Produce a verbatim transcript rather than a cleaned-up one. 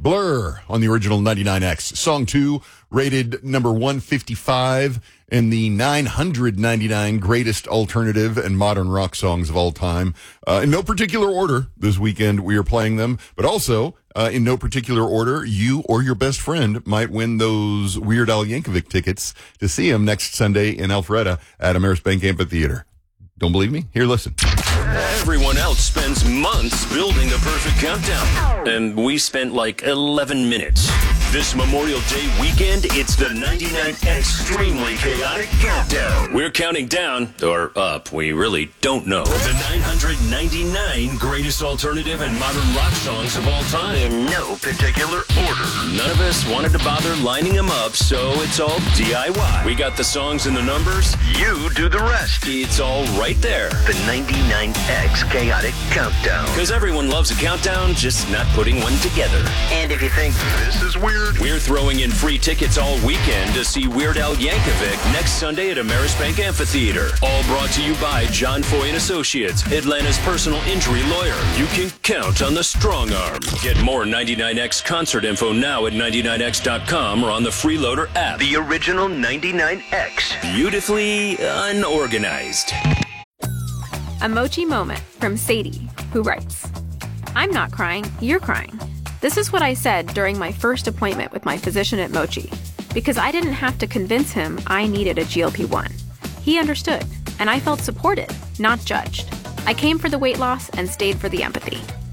Blur on the original ninety-nine X. Song two, rated number one fifty-five in the nine hundred ninety-nine greatest alternative and modern rock songs of all time. Uh, in no particular order this weekend we are playing them, but also uh, in no particular order, you or your best friend might win those Weird Al Yankovic tickets to see him next Sunday in Alpharetta at Ameris Bank Amphitheater. Don't believe me? Here, listen. Everyone else spends months building the perfect countdown, and we spent like eleven minutes. This Memorial Day weekend, it's the ninety-nine Extremely Chaotic Countdown. We're counting down, or up, we really don't know. The nine hundred ninety-nine greatest alternative and modern rock songs of all time. In no particular order. None of us wanted to bother lining them up, so it's all D I Y. We got the songs and the numbers. You do the rest. It's all right there. The ninety-nine X Chaotic Countdown. Because everyone loves a countdown, just not putting one together. And if you think this is weird, we're throwing in free tickets all weekend to see Weird Al Yankovic next Sunday at Ameris Bank Amphitheater. All brought to you by John Foy and Associates, Atlanta's personal injury lawyer. You can count on the strong arm. Get more ninety-nine X concert info now at ninety-nine X dot com or on the Freeloader app. The original ninety-nine X. Beautifully unorganized. A Mochi moment from Sadie, who writes, I'm not crying, you're crying. This is what I said during my first appointment with my physician at Mochi, because I didn't have to convince him I needed a G L P one. He understood, and I felt supported, not judged. I came for the weight loss and stayed for the empathy.